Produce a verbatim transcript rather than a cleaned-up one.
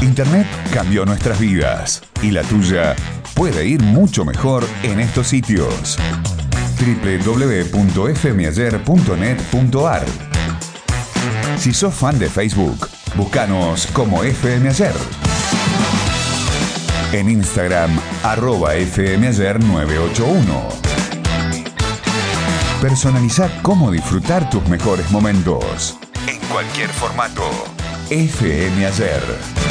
Internet cambió nuestras vidas y la tuya puede ir mucho mejor en estos sitios. doble u doble u doble u punto f m ayer punto net punto a r. Si sos fan de Facebook, búscanos como F M Ayer. En Instagram, arroba F M Ayer nueve ocho uno. Personaliza cómo disfrutar tus mejores momentos. En cualquier formato. F M Ayer.